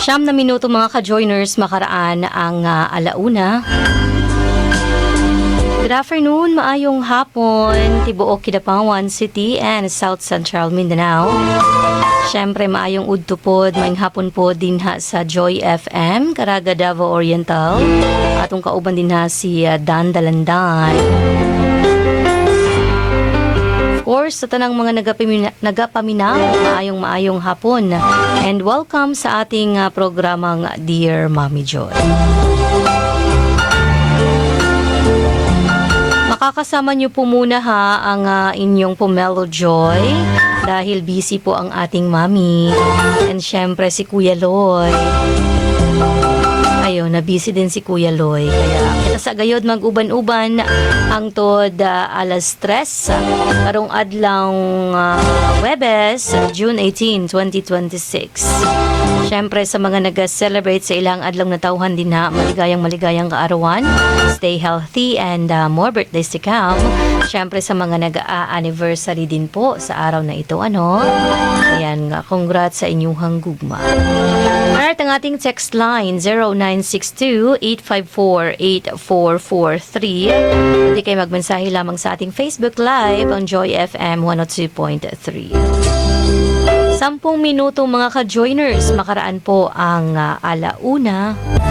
Siyam na minuto mga ka-joiners, makaraan ang alauna. Good afternoon, maayong hapon, Tibuok, Kidapawan City and South Central Mindanao. Siyempre, maayong udtupod, maayong hapon po din ha sa Joy FM, Caraga, Davao Oriental. Atong kauban din ha si Dan Dalandan. Of course, sa tanang mga nagapaminaw, maayong hapon. And welcome sa ating programang Dear Mommy Joy. Makakasama niyo po muna ha ang inyong Pomelo Joy dahil busy po ang ating mami. And syempre si Kuya Loy. Ayun, na busy din si Kuya Loy. Kaya kita sa gayod mag-uban-uban hangtod alas 3 karong adlaw Webes, June 18, 2026. Siyempre sa mga nag-celebrate sa ilang adlaw na tauhan din ha, maligayang kaarawan. Stay healthy and more birthdays to come. Siyempre sa mga nag-anniversary din po sa araw na ito, ano? Ayan nga, congrats sa inyong hanggugma. Alright, ang ating text line 0962-854-8443. Hindi kayo magmensahe lamang sa ating Facebook Live ang Joy FM 102.3. 10 minuto mga ka-joiners, makaraan po ang alauna.